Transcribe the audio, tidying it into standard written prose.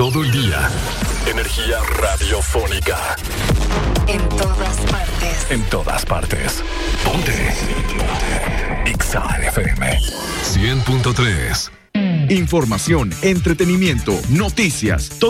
Todo el día. Energía radiofónica. En todas partes. En todas partes. Ponte. Exa FM 100.3. Información, entretenimiento, noticias.